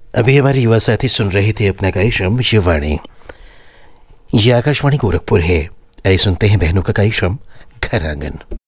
अभी हमारे युवा साथी सुन रहे थे अपना कार्यक्रम ये वाणी। ये आकाशवाणी गोरखपुर है। आइए सुनते हैं बहनों का कार्यक्रम घर आंगन।